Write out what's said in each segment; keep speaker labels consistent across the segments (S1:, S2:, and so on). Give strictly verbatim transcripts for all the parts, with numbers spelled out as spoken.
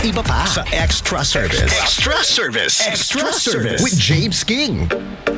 S1: iba pa sa Extra Service. Extra Service. Extra Service with James King.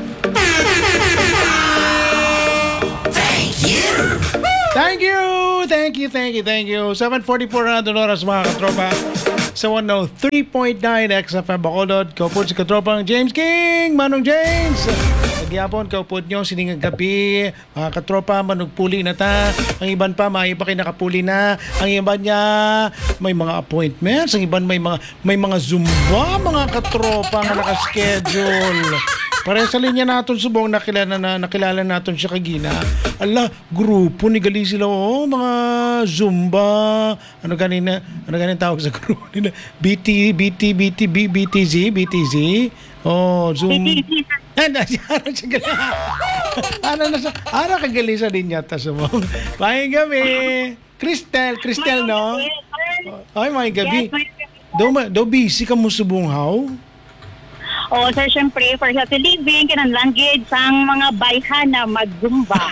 S2: Thank you!
S3: Thank you! Thank you, thank you, thank you. seven forty-four na doon oras mga katropa. Sa one oh three point nine X F M Bacolod. Kaupod si katropang James King. Manong James. Nagyapon, kaupod nyo, siningang gabi. Mga katropa, manugpuli na ta. Ang iban pa, may iba kayo nakapuli na. Ang iban niya, may mga appointments. Ang iban may mga, may mga zumba, mga katropa na nakaschedule. Pare sa linya natin subong nakilala na nakilala natin siya kagina. Ala, grupo ni gali sila oh, mga Zumba. Ano ganina? Ano ganina tawag sa grupo nila? B T B T B T B B T Z B T Z. Oh, Zoom. Ano siya? Ano siya gali? Ano na sa? Ara kagali sa linya ta subong. Paing gabi. Cristel, Cristel no. Ay, may gabi. Do do busy ka mo subong how?
S4: O, sir, syempre, for healthy living, kinanlanggit sa mga bayhan na mag-zumba.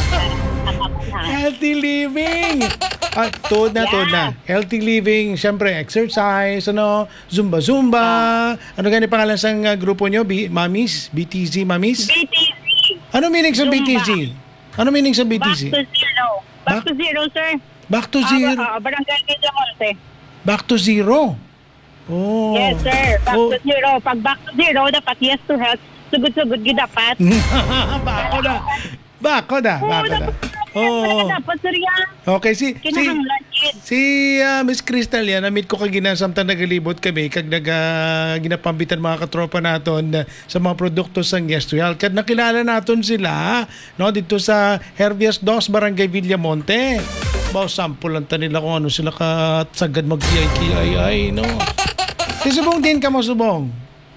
S3: Healthy living! Ah, tuod na,
S4: Yeah.
S3: tuod na. Healthy living, syempre, exercise, ano, zumba-zumba. Ano ganyan pangalan sa uh, grupo nyo? B- Mamis? B T Z Mamis?
S4: B T Z.
S3: Ano meaning sa B T Z? Ano meaning sa B T Z?
S4: Back to zero. Back,
S3: Back-
S4: to zero, sir.
S3: Back to zero.
S4: Ah, ah, barangay Villamonte.
S3: Back to zero. Oh.
S4: Yes, sir. Back
S3: Oh.
S4: to zero. Pag back to zero, dapat yes to health. Sugod-sugod, gid dapat.
S3: Bako na. Bako na. Bako na.
S4: Oo.
S3: Oh.
S4: Dapat, sir, yan.
S3: Okay, si... si
S4: Kinahanglan, kid.
S3: Si uh, Miss Crystal yan, na-meet ko kagina samtang nagalibot kami kag nag uh, ginapambitan mga katropa naton uh, sa mga produkto sa Yes to Health. Kag nakilala naton sila no dito sa Hervias dos Barangay Villamonte. Bao sample lang ta nila kung ano sila ka sagad mag-K I I no. Si Subong din ka mo Subong.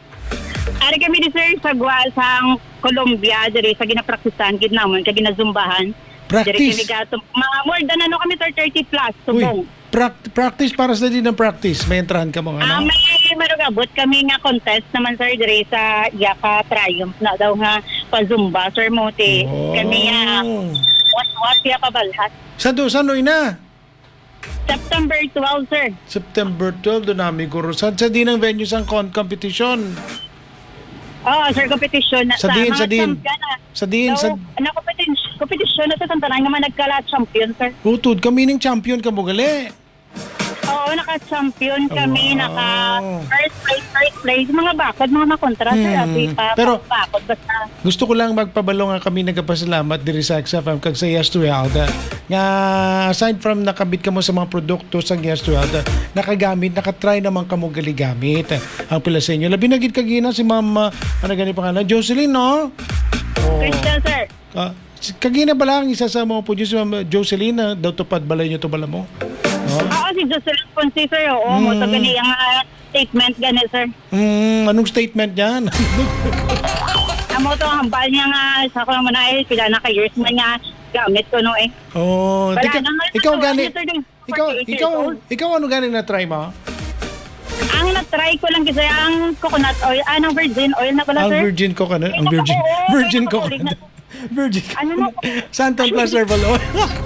S4: Ari kami ni sir sa Gual sa Colombia, diri sa ginapraktisan gid namon kag ginazumbahan.
S3: Practice?
S4: Diri kami gato. Mga more than ano kami sir, thirty plus subong.
S3: Uy, prac- practice para sa din ng practice. May entrahan ka mo
S4: Ah,
S3: ano?
S4: may marugabot kami nga contest naman sir diri sa Yaka Triumph na daw nga pa-zumba sir Mote.
S3: Oh.
S4: Kami ah what-what ya pabalhat.
S3: Sa do sa ina?
S4: September twelve sir.
S3: September twelve do nami guro. Sa sa din ang venue sang con competition.
S4: Oh, sir, competition na
S3: Sa din,
S4: mga
S3: sa din.
S4: champion na.
S3: Sa din,
S4: So,
S3: sa
S4: na competition, competition na sa Santanan nga man nagkala-champion, sir.
S3: utod kami ning champion ka mo gali.
S4: Oo, naka-champion kami,
S3: Wow.
S4: naka first place, first place. Mga bakod, mga makontra, sir.
S3: Hmm.
S4: Ati pa,
S3: Pero-
S4: bakod, basta.
S3: Gusto ko lang magpabalo nga kami nagpasalamat diri sa X F M kag sa Yes to Health. ah, Nga aside from nakabit ka mo sa mga produkto sa Yes to Health, ah, nakagamit, nakatry naman ka mo gali gamit. ah, Ang pila sa inyo. Labi na gid kagina si Ma'am uh, ano gani pangalan? Jocelyn, no? Oh.
S4: Christian, sir.
S3: Ah, si- kagina ba lang isa sa mga producer si Ma'am Jocelyn na daw tupad balay niyo to bala mo? No?
S4: Oo, si Jocelyn Ponce, sir. Oo, mo to
S3: Hmm.
S4: gani ang ah, statement gani, sir.
S3: Mm, anong statement niyan?
S4: Amo to, ang hambal niya nga, sa ko naman na eh, pila na ka-years man nga, gamit ko no eh.
S3: Oh,
S4: Wala
S3: tika-
S4: na nga,
S3: ikaw
S4: ano,
S3: gani.
S4: ano, sir, din,
S3: Ikaw
S4: forty-eight years
S3: ikaw
S4: old.
S3: ikaw ano gani na try mo?
S4: Ang na-try ko lang kasi ang coconut oil, ah, ng virgin oil na pala,
S3: Ang
S4: sir.
S3: virgin coconut, ang
S4: Ito,
S3: virgin.
S4: oo,
S3: Virgin
S4: ito,
S3: coconut.
S4: na-
S3: Virgin
S4: Ano na-
S3: coconut. Santan plus herbal oil.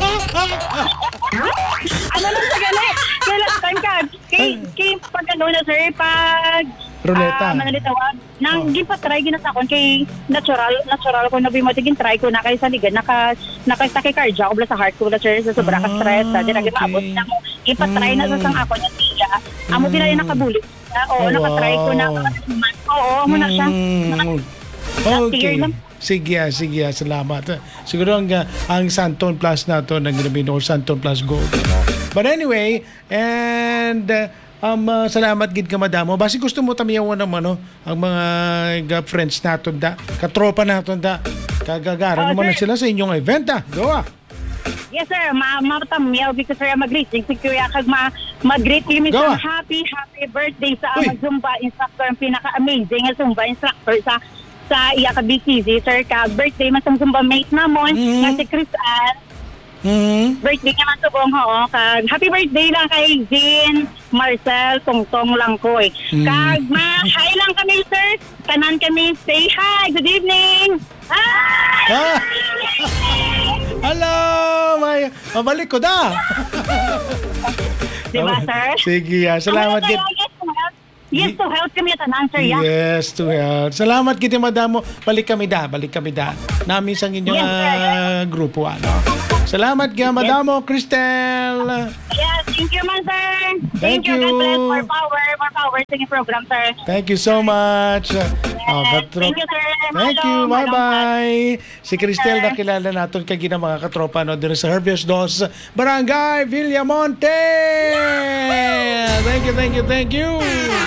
S4: Ano lang sa gani? Kaya last time ka, kay, kay pag ano na, sir, pag
S3: Ruleta.
S4: Ah, manalitawag. Nang
S3: Oh.
S4: gipatry ginatakon kay natural, natural ko na bimotigin try ko na kay sa ligan naka naka tachycardia ko bla sa heart ko bla sir sa sobra ka stress sa dira
S3: okay.
S4: maabot na mo ipatry na sa sang ako niya tiya. Amo pila yung nakabuli. Ah, oo,
S3: Oh,
S4: nakatry ko na.
S3: wow.
S4: Oo, amo na siya.
S3: Mm,
S4: Last
S3: okay.
S4: year lang.
S3: Sige, ah, sige, ah, salamat. Siguro ang, ah, ang Santon Plus na to, nang ginamino Santon Plus Gold. Ano? But anyway, and uh, um, uh, salamat gid ka madamo. Basi gusto mo tamiyawan ng ano, ang mga ga- friends naton da, katropa naton da. Kagagaran
S4: Oh,
S3: naman na
S4: sir.
S3: sila sa inyong event ah. Go ah.
S4: Yes sir, ma matamyaw because sir mag-greeting si Kuya kag ma mag-greet kami
S3: Go, ah.
S4: sa happy happy birthday sa
S3: Uy.
S4: amang Zumba instructor ang pinaka-amazing nga Zumba instructor sa sa iya ka B T Z sir kag birthday man sang Zumba mate namon
S3: Mhm.
S4: nga si Chris Ann.
S3: Mhm.
S4: Birthday naman subong ho kag happy birthday lang kay Jean Marcel Tongtong Langkoy.
S3: Mm.
S4: Kag ma hi lang kami sir. Tanan kami say hi. Good evening. Hi.
S3: Ah! Hello! May, mabalik ko da!
S4: Di ba, sir?
S3: Sige, ah. Salamat
S4: Ano,
S3: kit.
S4: sir, yes to help. Yes to help kami tanan, sir. Yeah.
S3: Yes, to help. Salamat kiti madamo. Balik kami da, balik kami da. Namin sa inyong
S4: Yes, sir.
S3: ah, grupo ano. Salamat ka madamo, Cristel.
S4: Yes, thank you, man, sir.
S3: Thank
S4: you.
S3: you.
S4: God bless. More power. More power sa inyong program, sir.
S3: Thank you so much.
S4: Yes,
S3: Oh, katro-
S4: thank you, sir.
S3: Thank
S4: Malong,
S3: you.
S4: malong,
S3: Bye-bye. Si Cristel,
S4: Sir.
S3: nakilala natin kagina mga katropa no, dito sa Herbios Dos, Barangay Villamonte. Thank you, thank you, thank you.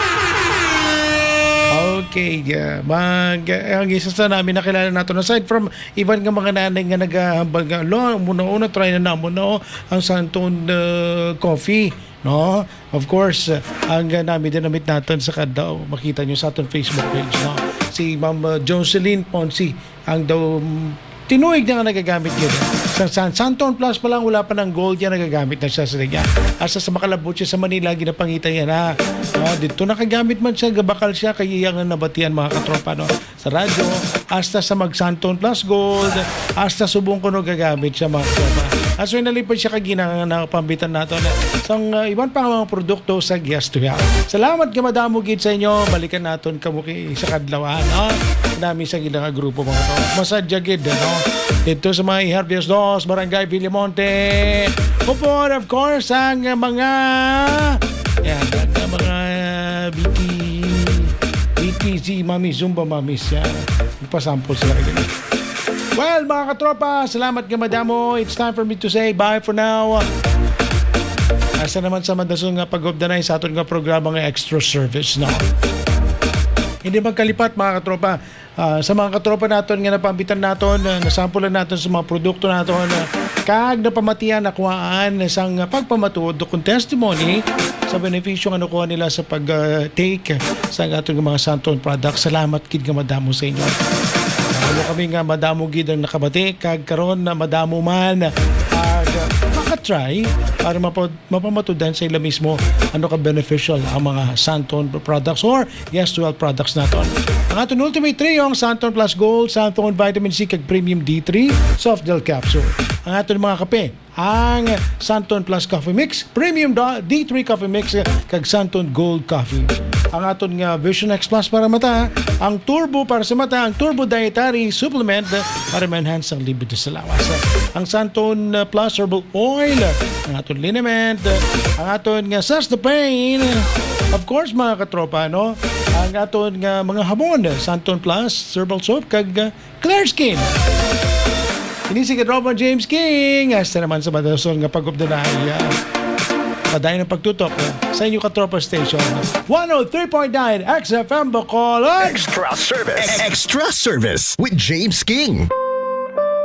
S3: Okay, uh, mag, uh, ang isa sa namin nakilala natin, aside from even nga mga nanay nga naghahambal nga, lo, muna-una, try na naman no, ang Santon uh, Coffee. No? Of course, uh, ang uh, namin dinamit natin sa kada, oh, makita nyo sa ating Facebook page. No? Si Ma'am uh, Jocelyn Ponce, ang daw um, tinuig na nga nagagamit yun. Sa San Santon Plus pa lang, wala pa ng gold yan, nagagamit na siya sa niya. Asa sa makalabot siya sa Manila, ginapangitan yan ha. No, dito nakagamit man siya, gabakal siya, kaya yung nabatian mga katropa no? Sa radyo, hasta sa mag Santon Plus Gold, hasta subong ko no gagamit siya mga katropa. As when nalipad siya kagina na pambitan natin sa uh, ibang pang mga produkto sa Yes to Help. Salamat ka madamo gid sa inyo. Balikan natin kamo kay sa kadlawan. No? Dami sa gina nga grupo mga to. Masadya gid no? Dito sa mga Herbios Dos, Barangay Villamonte. Upon of course ang mga yan, ang mga B T B T Z Mami Zumba Mamis yan. Ipasample sila kagina. Well, mga katropa, salamat ka madamo. It's time for me to say bye for now. Asa naman sa madasong nga pag-obdanay sa aton nga programa nga extra service, no? Hindi magkalipat, mga katropa. Uh, sa mga katropa naton nga napambitan naton, uh, nasampulan naton sa mga produkto naton, uh, kag napamatian nakuhaan isang uh, pagpamatuod kung testimony sa benepisyo nga nakuha nila sa pag-take uh, sa aton mga Santon products. Salamat kid nga madamo sa inyo. Ano kami nga madamo gid ang nakabati kag karon na madamo man ag makatry para mapod, mapamatudan sa ila mismo ano ka beneficial ang mga Santon products or Yes to Health products naton. Ang aton ultimate trio ang Santon Plus Gold, Santon Vitamin C kag Premium D three Soft Gel Capsule. Ang aton mga kape ang Santon Plus Coffee Mix, Premium D three Coffee Mix kag Santon Gold Coffee. Ang aton nga Vision X Plus para mata, ang Turbo para sa mata, ang Turbo Dietary Supplement para ma-enhance ang libido sa lawas. Ang Santon Plus Herbal Oil, ang aton liniment, ang aton nga Sas the Pain, of course mga katropa, no? Ang aton nga mga hamon, Santon Plus Herbal Soap, kag uh, Clear Skin. Ini si Katropa James King, hasta naman sa madasol nga pag-obdanay. Padayon ng pagtutok uh, sa inyo Katropa Station. one oh three point nine X F M Bacolod.
S1: Extra service. Extra service with James King.